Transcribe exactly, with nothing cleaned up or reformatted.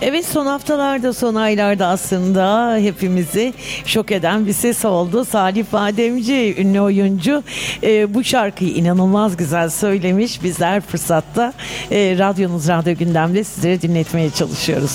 Evet, son haftalarda, son aylarda aslında hepimizi şok eden bir ses oldu. Salih Bademci, ünlü oyuncu, e, bu şarkıyı inanılmaz güzel söylemiş. Bizler fırsatta e, radyonuz Radyo Gündem'de sizlere dinletmeye çalışıyoruz.